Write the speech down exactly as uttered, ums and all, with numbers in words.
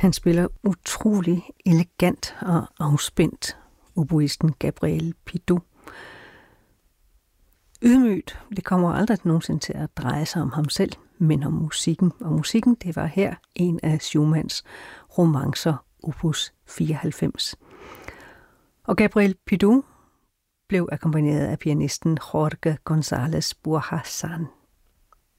Han spiller utrolig elegant og afspændt, oboisten Gabriel Pidou. Ydmygt, det kommer aldrig nogensinde til at dreje sig om ham selv, men om musikken. Og musikken, det var her en af Schumanns romancer, opus fireoghalvfems. Og Gabriel Pidou blev akkompagneret af pianisten Jorge González Borja San.